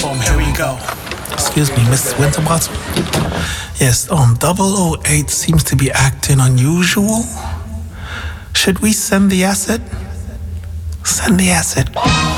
Boom, here we go. Excuse me, Miss Winterbottom. Yes, 008 seems to be acting unusual. Should we send the asset? Send the asset.